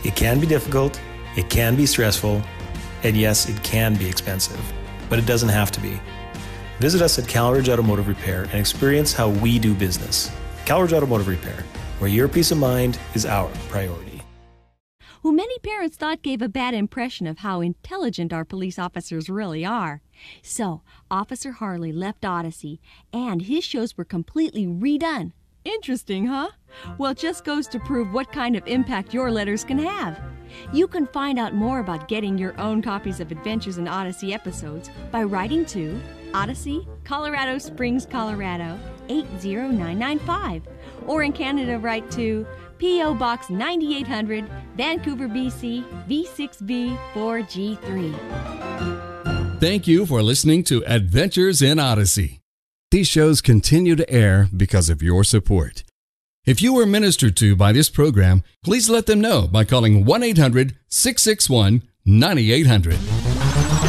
It can be difficult, it can be stressful, and yes, it can be expensive, but it doesn't have to be. Visit us at Calridge Automotive Repair and experience how we do business. Calridge Automotive Repair, where your peace of mind is our priority. Who many parents thought gave a bad impression of how intelligent our police officers really are. So, Officer Harley left Odyssey, and his shows were completely redone. Interesting, huh? Well, it just goes to prove what kind of impact your letters can have. You can find out more about getting your own copies of Adventures in Odyssey episodes by writing to Odyssey, Colorado Springs, Colorado, 80995. Or in Canada, write to P.O. Box 9800, Vancouver, BC, V6B 4G3. Thank you for listening to Adventures in Odyssey. These shows continue to air because of your support. If you were ministered to by this program, please let them know by calling 1-800-661-9800.